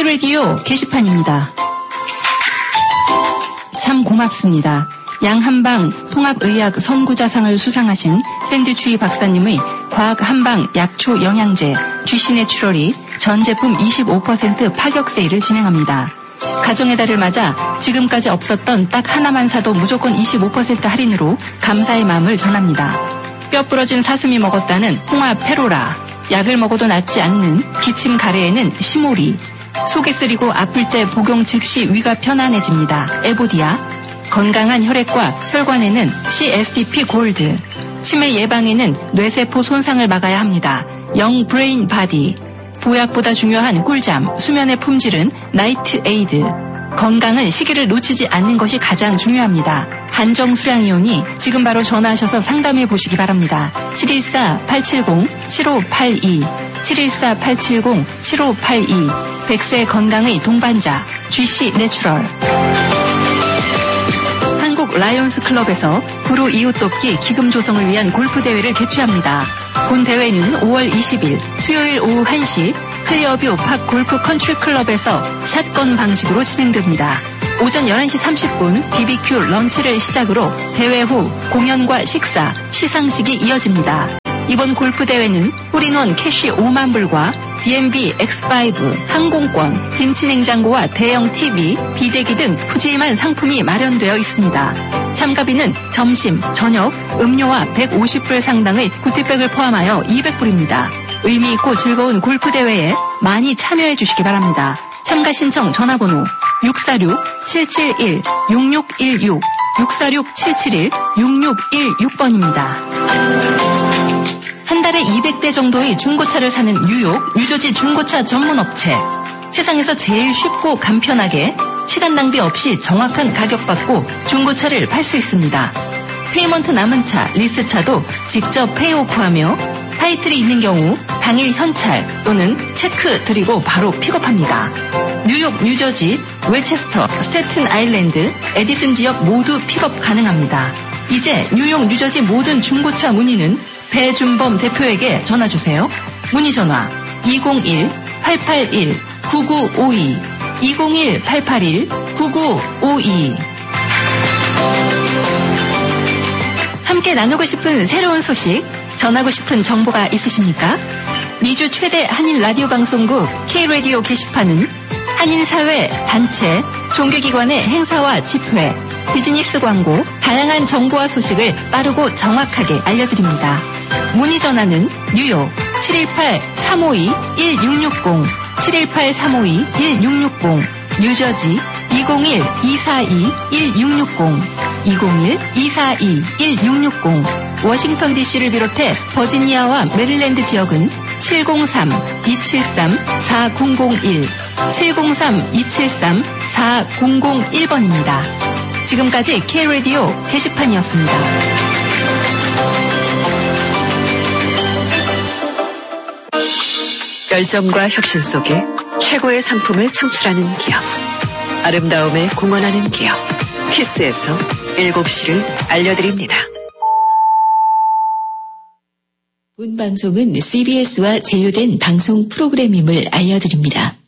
K-라디오 게시판입니다. 참 고맙습니다. 양한방 통합의학 선구자상을 수상하신 샌드주의 박사님의 과학 한방 약초 영양제 GC내추럴이 전 제품 25% 파격 세일을 진행합니다. 가정의 달을 맞아 지금까지 없었던 딱 하나만 사도 무조건 25% 할인으로 감사의 마음을 전합니다. 뼈 부러진 사슴이 먹었다는 홍화 페로라, 약을 먹어도 낫지 않는 기침 가래에는 시모리, 속이 쓰리고 아플 때 복용 즉시 위가 편안해집니다. 에보디아, 건강한 혈액과 혈관에는 CSTP 골드, 치매 예방에는 뇌세포 손상을 막아야 합니다. 영 브레인 바디, 보약보다 중요한 꿀잠, 수면의 품질은 나이트 에이드, 건강은 시기를 놓치지 않는 것이 가장 중요합니다. 한정수량이오니 지금 바로 전화하셔서 상담해 보시기 바랍니다. 714-870-7582 714-870-7582 100세 건강의 동반자 GC내추럴. 한국 라이온스 클럽에서 프로 이웃 돕기 기금 조성을 위한 골프 대회를 개최합니다. 본 대회는 5월 20일 수요일 오후 1시 클리어뷰 팍 골프 컨트리 클럽에서 샷건 방식으로 진행됩니다. 오전 11시 30분 BBQ 런치를 시작으로 대회 후 공연과 식사, 시상식이 이어집니다. 이번 골프 대회는 홀인원 캐시 5만 불과 B&B X5, 항공권, 김치냉장고와 대형 TV, 비대기 등 푸짐한 상품이 마련되어 있습니다. 참가비는 점심, 저녁, 음료와 150불 상당의 구티백을 포함하여 200불입니다. 의미 있고 즐거운 골프 대회에 많이 참여해 주시기 바랍니다. 참가 신청 전화번호 646-771-6616 646-771-6616번입니다. 한 달에 200대 정도의 중고차를 사는 뉴욕 유저지 중고차 전문업체. 세상에서 제일 쉽고 간편하게 시간 낭비 없이 정확한 가격 받고 중고차를 팔 수 있습니다. 페이먼트 남은 차, 리스차도 직접 페이오프하며 타이틀이 있는 경우 당일 현찰 또는 체크 드리고 바로 픽업합니다. 뉴욕, 뉴저지, 웰체스터, 스태튼 아일랜드, 에디슨 지역 모두 픽업 가능합니다. 이제 뉴욕, 뉴저지 모든 중고차 문의는 배준범 대표에게 전화주세요. 문의전화 201-881-9952 201-881-9952. 함께 나누고 싶은 새로운 소식, 전하고 싶은 정보가 있으십니까? 미주 최대 한인 라디오 방송국 K-라디오 게시판은 한인사회, 단체, 종교기관의 행사와 집회, 비즈니스 광고, 다양한 정보와 소식을 빠르고 정확하게 알려드립니다. 문의 전화는 뉴욕 718-352-1660, 718-352-1660, 뉴저지 201-242-1660, 201-242-1660, 워싱턴 DC를 비롯해 버지니아와 메릴랜드 지역은 703-273-4001, 703-273-4001번입니다. 지금까지 K-라디오 게시판이었습니다. 열정과 혁신 속에 최고의 상품을 창출하는 기업. 아름다움에 공헌하는 기업. 키스에서 7시를 알려드립니다. 본 방송은 CBS와 제휴된 방송 프로그램임을 알려드립니다.